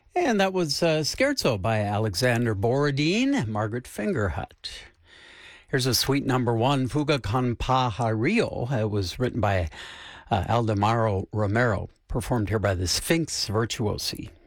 And that was Scherzo by Alexander Borodin, Margaret Fingerhut. Here's a sweet number one, Fuga con Pajarillo. It was written by Aldemaro Romero, performed here by the Sphinx Virtuosi.